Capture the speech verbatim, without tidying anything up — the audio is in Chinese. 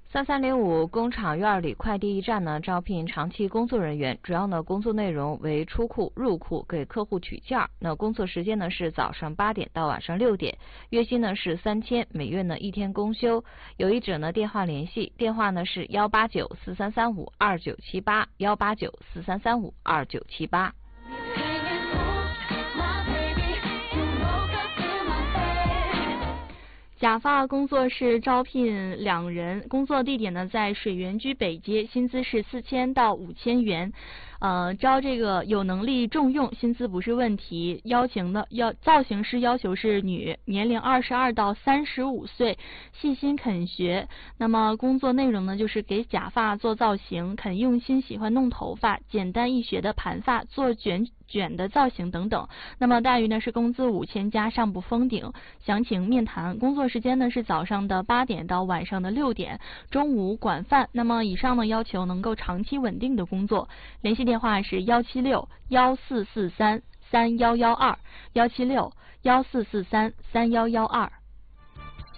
三三零五工厂院里快递驿站呢，招聘长期工作人员，主要呢工作内容为出库、入库，给客户取件。那工作时间呢是早上八点到晚上六点，月薪呢是三千，每月呢一天公休。有意者呢电话联系，电话呢是幺八九四三三五二九七八，幺八九四三三五二九七八。 假发工作室招聘两人，工作地点呢在水源居北街，薪资是四千到五千元。呃，招这个有能力重用，薪资不是问题。邀请的要造型师要求是女，年龄二十二到三十五岁，细心肯学。那么工作内容呢，就是给假发做造型，肯用心，喜欢弄头发，简单易学的盘发，做卷卷的造型等等。那么待遇呢是工资五千加上不封顶，详情面谈。工作时间呢是早上的八点到晚上的六点，中午管饭。那么以上呢要求能够长期稳定的工作。联系电话是幺七六幺四四三三幺幺二，幺七六幺四四三三幺幺二。